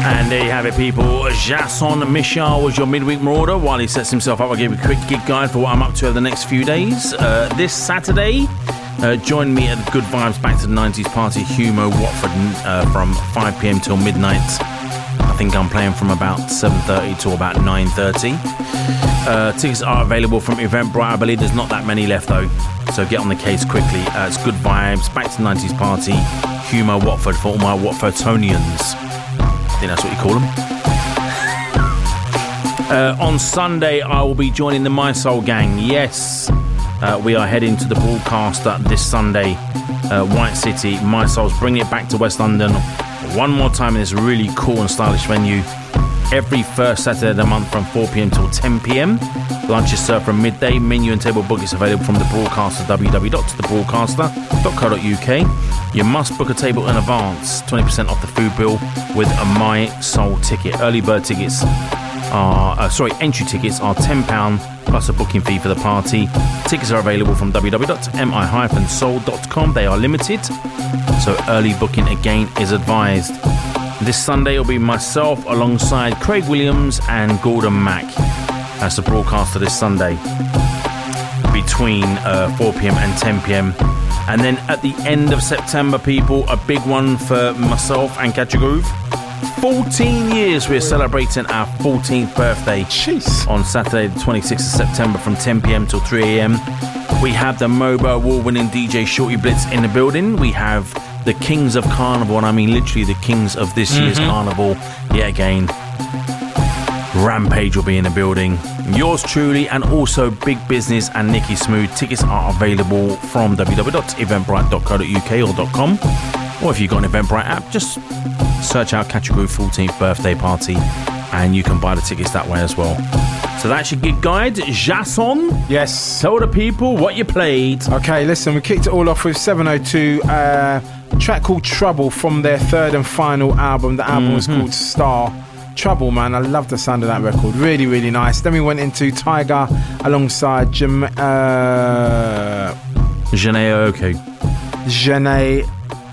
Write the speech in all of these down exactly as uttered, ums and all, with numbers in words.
And there you have it, people. Jason Michel was your midweek marauder. While he sets himself up, I'll give you a quick gig guide for what I'm up to over the next few days. Uh, this Saturday, uh, join me at the Good Vibes Back to the nineties Party, Humo, Watford, uh, from five p.m. till midnight. I think I'm playing from about seven thirty to about nine thirty. Uh, tickets are available from Eventbrite. I believe there's not that many left, though. So get on the case quickly. Uh, it's Good Vibes Back to the nineties Party, Humo, Watford, for all my Watfordtonians. I think that's what you call them. Uh, on Sunday, I will be joining the My Soul gang. Yes, uh, we are heading to the broadcaster this Sunday. Uh, White City, My Soul's bringing it back to West London one more time in this really cool and stylish venue. Every first Saturday of the month from four p.m. till ten p.m. Lunch is served from midday. Menu and table book is available from the broadcaster, w w w dot the broadcaster dot co dot u k. You must book a table in advance. twenty percent off the food bill with a My Soul ticket. Early bird tickets are, uh, sorry, entry tickets are ten pounds plus a booking fee for the party. Tickets are available from w w w dot m i dash soul dot com. They are limited, so early booking again is advised. This Sunday will be myself alongside Craig Williams and Gordon Mack. That's the broadcaster this Sunday between uh, four p.m. and ten p.m. And then at the end of September, people, a big one for myself and Catch a Groove. fourteen years we're celebrating our fourteenth birthday. Jeez. On Saturday the twenty-sixth of September from ten p.m. till three a.m. We have the MOBO award-winning D J Shorty Blitz in the building. We have the Kings of Carnival, and I mean literally the Kings of this year's mm-hmm. Carnival yet again. Rampage will be in the building. Yours truly, and also Big Business and Nicky Smooth. Tickets are available from w w w dot eventbrite dot co dot u k or .com. Or if you've got an Eventbrite app, just search out Catch a Groove fourteenth birthday party and you can buy the tickets that way as well. So that's your gig guide. Jason? Yes. Tell the people what you played. Okay, listen, we kicked it all off with seven oh two, uh, a track called Trouble from their third and final album. The album mm-hmm. was called Star. Trouble, man, I love the sound of that record. Really, really nice. Then we went into Tiger alongside Jam- uh, Janae Aiko. Janae,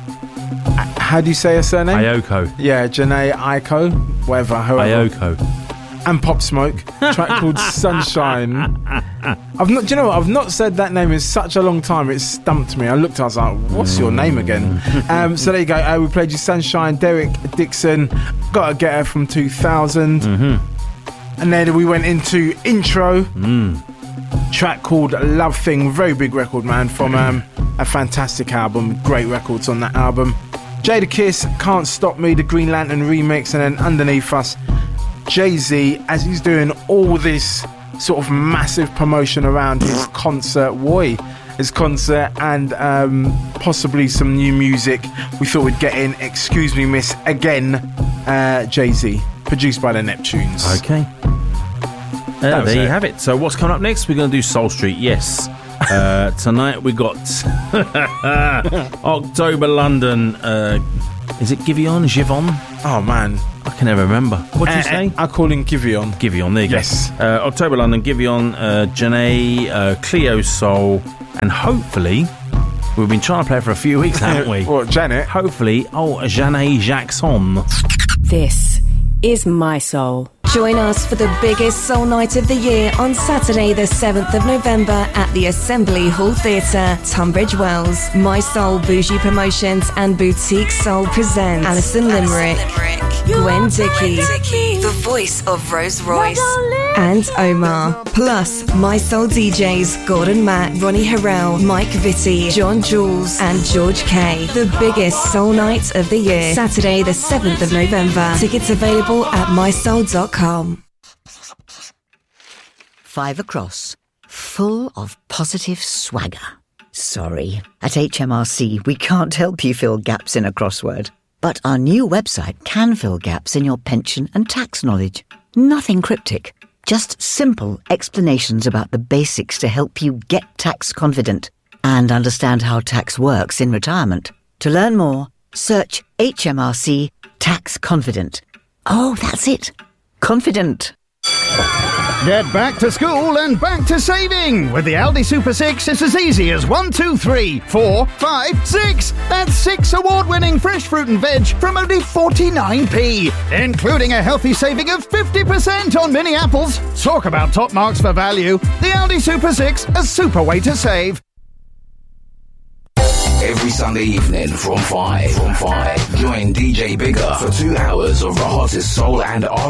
how do you say her surname? Aiko. Yeah, Janae Aiko, whatever. However. Aiko. And Pop Smoke, track called Sunshine. I've not, do you know what? I've not said that name in such a long time. It stumped me. I looked, I was like, what's your name again? Um, so there you go. Uh, we played you Sunshine, Derek Dixon, Gotta Get Her from two thousand. Mm-hmm. And then we went into Intro, mm. track called Love Thing. Very big record, man, from um, a fantastic album. Great records on that album. Jadakiss, Can't Stop Me, the Green Lantern remix. And then underneath us, Jay-Z, as he's doing all this sort of massive promotion around his concert, Woi, his concert, and um, possibly some new music. We thought we'd get in Excuse Me Miss again, uh, Jay-Z, produced by the Neptunes. Okay. Uh, there you it. have it. So what's coming up next? We're going to do Soul Street, yes. Uh, tonight we got October London. Uh, is it Giveon? Givon? Oh, man. I can never remember. What did uh, you say? I call him Giveon. Giveon, there you yes. go. Uh, October London, Giveon, uh, Janae, uh, Cleo Soul, and hopefully, we've been trying to play for a few weeks, haven't we? What, Janet? Hopefully, oh, Janae Jackson. This is My Soul. Join us for the biggest soul night of the year on Saturday the seventh of November at the Assembly Hall Theatre, Tunbridge Wells. My Soul Bougie Promotions and Boutique Soul presents Alison Limerick, Gwen Dickey, the voice of Rose Royce, and Omar. Plus, My Soul D Js Gordon Mack, Ronnie Harrell, Mike Vitti, John Jules, and George K. The biggest soul night of the year. Saturday the seventh of November. Tickets available at my soul dot com. Five across, full of positive swagger. Sorry, at H M R C we can't help you fill gaps in a crossword. But our new website can fill gaps in your pension and tax knowledge. Nothing cryptic, just simple explanations about the basics to help you get tax confident and understand how tax works in retirement. To learn more, search H M R C Tax Confident. Oh, that's it. Confident. Get back to school and back to saving. With the Aldi Super six, it's as easy as one, two, three, four, five, six. That's six award-winning fresh fruit and veg from only forty-nine p, including a healthy saving of fifty percent on mini apples. Talk about top marks for value. The Aldi Super six, a super way to save. Every Sunday evening from five, from five, join D J Bigger for two hours of the hottest soul and R